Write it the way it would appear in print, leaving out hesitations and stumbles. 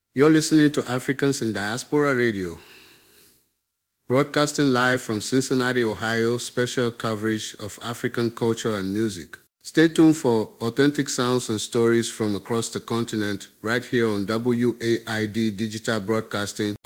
You're listening to Africans in Diaspora Radio, broadcasting live from Cincinnati, Ohio, special coverage of African culture and music. Stay tuned for authentic sounds and stories from across the continent right here on WAID Digital Broadcasting